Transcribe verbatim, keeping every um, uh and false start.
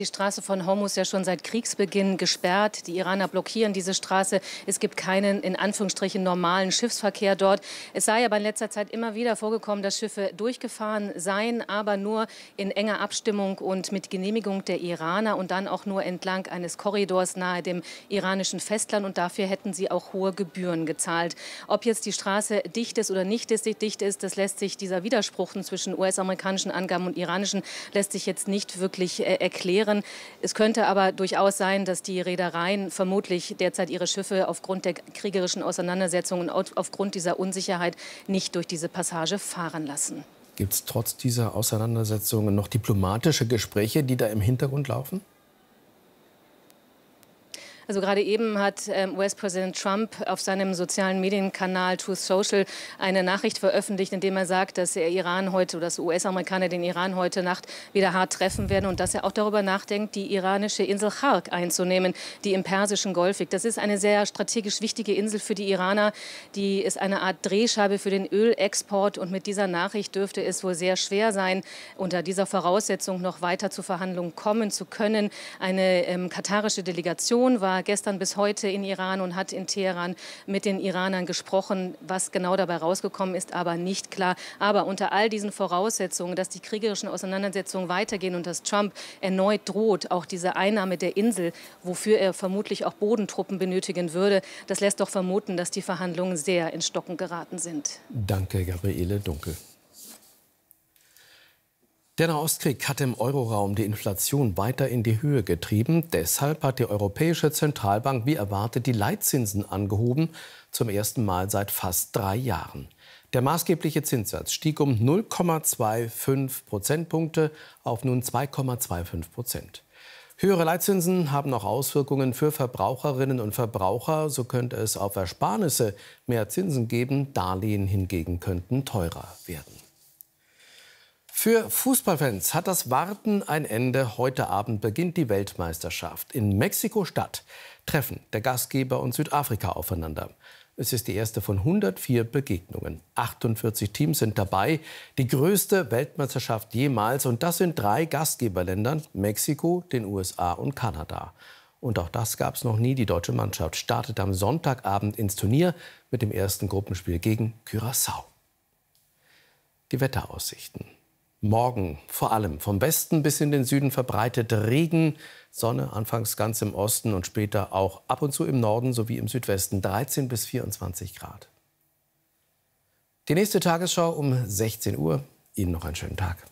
Die Straße von Hormuz ja schon seit Kriegsbeginn gesperrt. Die Iraner blockieren diese Straße. Es gibt keinen, in Anführungsstrichen, normalen Schiffsverkehr dort. Es sei aber in letzter Zeit immer wieder vorgekommen, dass Schiffe durchgefahren seien, aber nur in enger Abstimmung und mit Genehmigung der Iraner und dann auch nur entlang eines Korridors nahe dem iranischen Festland. Und dafür hätten sie auch hohe Gebühren gezahlt. Ob jetzt die Straße dicht ist oder nicht dicht ist, das lässt sich, dieser Widerspruch zwischen U S-amerikanischen Angaben und iranischen, lässt sich jetzt nicht wirklich äh, erklären. Es könnte aber durchaus sein, dass die Reedereien vermutlich derzeit ihre Schiffe aufgrund der kriegerischen Auseinandersetzungen und aufgrund dieser Unsicherheit nicht durch diese Passage fahren lassen. Gibt es trotz dieser Auseinandersetzungen noch diplomatische Gespräche, die da im Hintergrund laufen? Also gerade eben hat ähm, U S-Präsident Trump auf seinem sozialen Medienkanal Truth Social eine Nachricht veröffentlicht, in dem er sagt, dass er Iran heute, oder dass U S-Amerikaner den Iran heute Nacht wieder hart treffen werden und dass er auch darüber nachdenkt, die iranische Insel Chark einzunehmen, die im Persischen Golf liegt. Das ist eine sehr strategisch wichtige Insel für die Iraner. Die ist eine Art Drehscheibe für den Ölexport und mit dieser Nachricht dürfte es wohl sehr schwer sein, unter dieser Voraussetzung noch weiter zu Verhandlungen kommen zu können. Eine ähm, katarische Delegation war gestern bis heute in Iran und hat in Teheran mit den Iranern gesprochen. Was genau dabei rausgekommen ist, aber nicht klar. Aber unter all diesen Voraussetzungen, dass die kriegerischen Auseinandersetzungen weitergehen und dass Trump erneut droht, auch diese Einnahme der Insel, wofür er vermutlich auch Bodentruppen benötigen würde, das lässt doch vermuten, dass die Verhandlungen sehr ins Stocken geraten sind. Danke, Gabriele Dunkel. Der Nahostkrieg hat im Euroraum die Inflation weiter in die Höhe getrieben. Deshalb hat die Europäische Zentralbank wie erwartet die Leitzinsen angehoben, zum ersten Mal seit fast drei Jahren. Der maßgebliche Zinssatz stieg um null Komma fünfundzwanzig Prozentpunkte auf nun zwei Komma fünfundzwanzig Prozent. Höhere Leitzinsen haben auch Auswirkungen für Verbraucherinnen und Verbraucher. So könnte es auf Ersparnisse mehr Zinsen geben. Darlehen hingegen könnten teurer werden. Für Fußballfans hat das Warten ein Ende. Heute Abend beginnt die Weltmeisterschaft. In Mexiko-Stadt treffen der Gastgeber und Südafrika aufeinander. Es ist die erste von hundertvier Begegnungen. achtundvierzig Teams sind dabei. Die größte Weltmeisterschaft jemals. Und das in drei Gastgeberländern: Mexiko, den U S A und Kanada. Und auch das gab es noch nie. Die deutsche Mannschaft startet am Sonntagabend ins Turnier mit dem ersten Gruppenspiel gegen Curaçao. Die Wetteraussichten. Morgen vor allem vom Westen bis in den Süden verbreitet Regen, Sonne anfangs ganz im Osten und später auch ab und zu im Norden sowie im Südwesten dreizehn bis vierundzwanzig Grad. Die nächste Tagesschau um sechzehn Uhr. Ihnen noch einen schönen Tag.